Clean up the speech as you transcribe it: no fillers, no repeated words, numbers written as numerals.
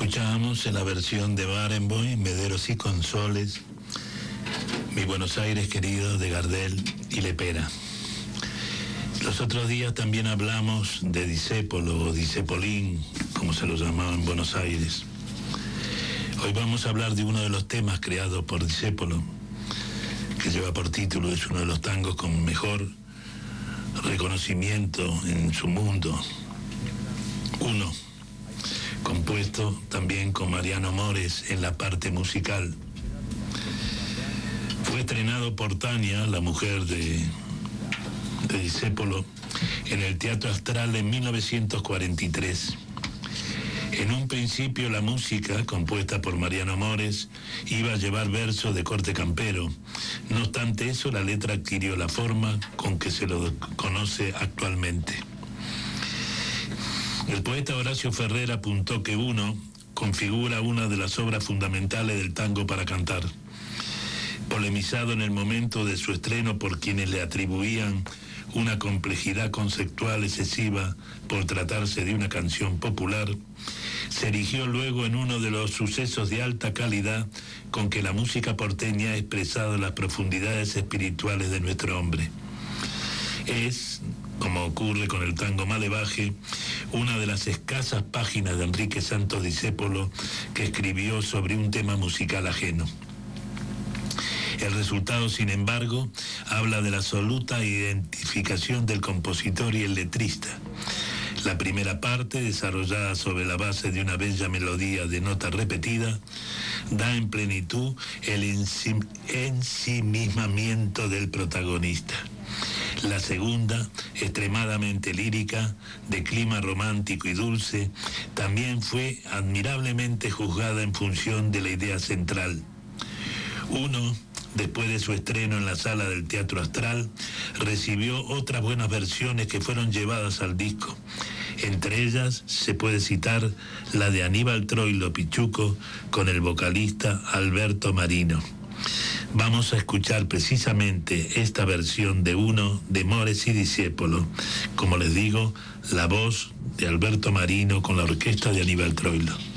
Escuchábamos en la versión de Barenboim, Mederos y Consoles, Mi Buenos Aires querido, de Gardel y Lepera. Los otros días también hablamos de Discépolo o Discepolín, como se lo llamaba en Buenos Aires. Hoy vamos a hablar de uno de los temas creados por Discépolo, que lleva por título, es uno de los tangos con mejor reconocimiento en su mundo. Uno, compuesto también con Mariano Mores en la parte musical. Fue estrenado por Tania, la mujer de Discépolo, en el Teatro Astral en 1943. En un principio la música, compuesta por Mariano Mores, iba a llevar versos de corte campero. No obstante eso, la letra adquirió la forma con que se lo conoce actualmente. El poeta Horacio Ferrer apuntó que Uno configura una de las obras fundamentales del tango para cantar. Polemizado en el momento de su estreno por quienes le atribuían una complejidad conceptual excesiva por tratarse de una canción popular, se erigió luego en uno de los sucesos de alta calidad con que la música porteña ha expresado las profundidades espirituales de nuestro hombre. Es, como ocurre con el tango Malevaje, una de las escasas páginas de Enrique Santos Discépolo que escribió sobre un tema musical ajeno. El resultado, sin embargo, habla de la absoluta identificación del compositor y el letrista. La primera parte, desarrollada sobre la base de una bella melodía de nota repetida, da en plenitud el ensimismamiento del protagonista. La segunda, extremadamente lírica, de clima romántico y dulce, también fue admirablemente juzgada en función de la idea central. Uno, después de su estreno en la sala del Teatro Astral, recibió otras buenas versiones que fueron llevadas al disco. Entre ellas se puede citar la de Aníbal Troilo Pichuco con el vocalista Alberto Marino. Vamos a escuchar precisamente esta versión de Uno de Mores y Discépolo. Como les digo, la voz de Alberto Marino con la orquesta de Aníbal Troilo.